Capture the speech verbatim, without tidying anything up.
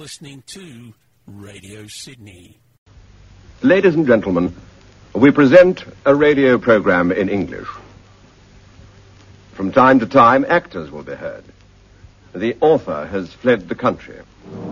listening to Radio Sydney. Ladies and gentlemen, we present a radio program in English. From time to time, actors will be heard. The author has fled the country.